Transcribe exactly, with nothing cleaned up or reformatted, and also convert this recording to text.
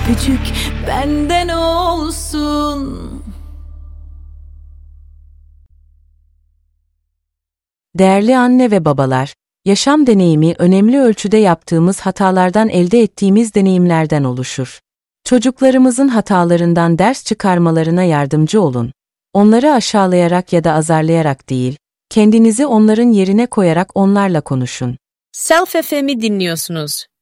öpücük benden olsun. Değerli anne ve babalar, yaşam deneyimi önemli ölçüde yaptığımız hatalardan elde ettiğimiz deneyimlerden oluşur. Çocuklarımızın hatalarından ders çıkarmalarına yardımcı olun. Onları aşağılayarak ya da azarlayarak değil, kendinizi onların yerine koyarak onlarla konuşun. Self F M'i dinliyorsunuz.